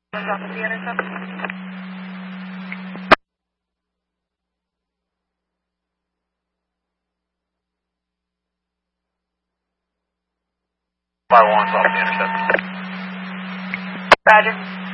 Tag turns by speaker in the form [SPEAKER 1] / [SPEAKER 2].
[SPEAKER 1] What's off of the intercept? 5-1's off the intercept.
[SPEAKER 2] Roger.